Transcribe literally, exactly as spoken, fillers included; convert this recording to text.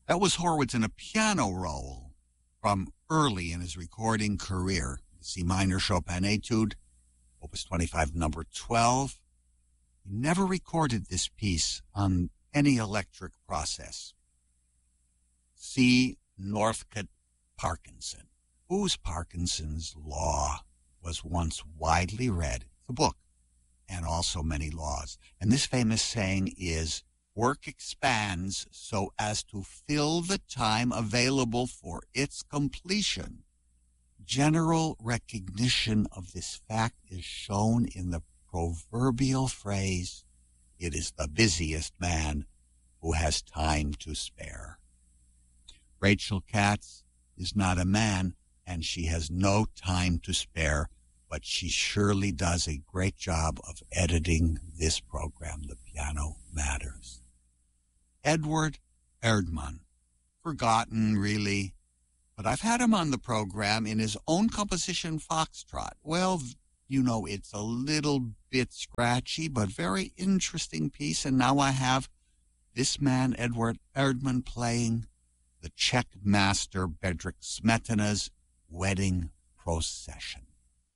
That was Horwitz in a piano role from early in his recording career. C minor Chopin Etude, Opus twenty-five, number twelve. He never recorded this piece on any electric process. C. Northcote Parkinson, whose Parkinson's Law was once widely read, the book, and also many laws. And this famous saying is, work expands so as to fill the time available for its completion. General recognition of this fact is shown in the proverbial phrase, it is the busiest man who has time to spare. Rachel Katz is not a man, and she has no time to spare, but she surely does a great job of editing this program, The Piano Matters. Edward Erdmann, forgotten really, but I've had him on the program in his own composition, Foxtrot. Well, you know, it's a little bit scratchy, but very interesting piece, and now I have this man, Edward Erdmann, playing the Czech master Bedřich Smetana's Wedding Procession.